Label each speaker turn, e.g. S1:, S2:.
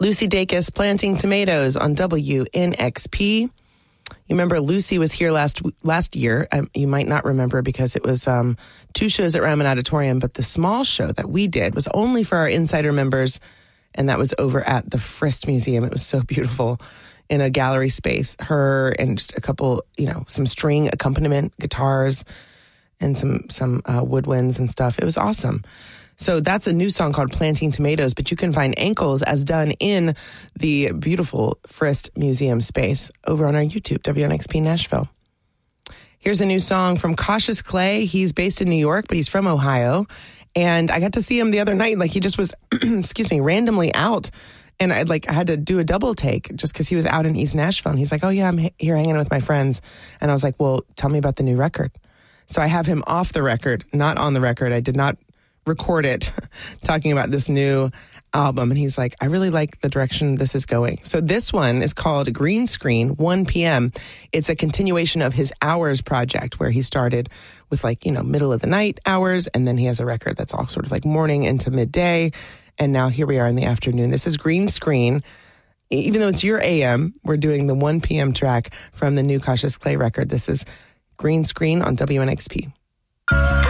S1: Lucy Dacus, Planting Tomatoes on WNXP. You remember Lucy was here last year. You might not remember because it was 2 shows at Ryman Auditorium, but the small show that we did was only for our insider members, and that was over at the Frist Museum. It was so beautiful in a gallery space. Her and just a couple, some string accompaniment guitars and some woodwinds and stuff. It was awesome. So that's a new song called Planting Tomatoes, but you can find Ankles as done in the beautiful Frist Museum space over on our YouTube, WNXP Nashville. Here's a new song from Cautious Clay. He's based in New York, but he's from Ohio. And I got to see him the other night. Like, he just was, randomly out. And I had to do a double take just because he was out in East Nashville. And he's like, oh, yeah, I'm here hanging with my friends. And I was like, well, tell me about the new record. So I have him off the record, not on the record. I did not record it talking about this new album. And he's like, I really like the direction this is going. So this one is called Green Screen, 1 p.m. It's a continuation of his Hours project where he started with middle of the night hours. And then he has a record that's all sort of like morning into midday. And now here we are in the afternoon. This is Green Screen. Even though it's your AM, we're doing the 1 p.m. track from the new Cautious Clay record. This is Green Screen on WNXP.